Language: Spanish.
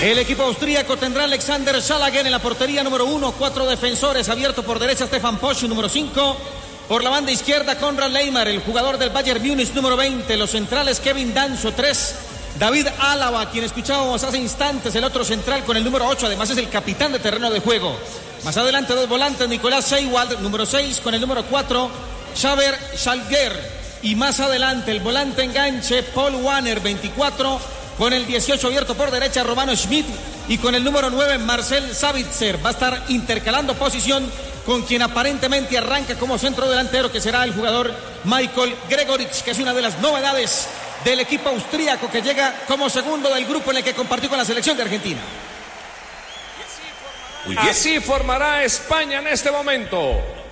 El equipo austríaco tendrá Alexander Schlager en la portería número 1, 4 defensores, abierto por derecha Stefan Posch, número 5. Por la banda izquierda, Konrad Leymar, el jugador del Bayern Múnich, número 20. Los centrales, Kevin Danso, 3. David Álava, quien escuchábamos hace instantes, el otro central con el número 8. Además es el capitán de terreno de juego. Más adelante, 2 volantes, Nicolás Seiwald, número 6, con el número 4, Xaver Schalger. Y más adelante, el volante enganche, Paul Wanner, 24, con el 18 abierto por derecha, Romano Schmidt. Y con el número 9, Marcel Sabitzer. Va a estar intercalando posición con quien aparentemente arranca como centro delantero, que será el jugador Michael Gregoritsch, que es una de las novedades del equipo austríaco que llega como segundo del grupo en el que compartió con la selección de Argentina. Así formará España en este momento.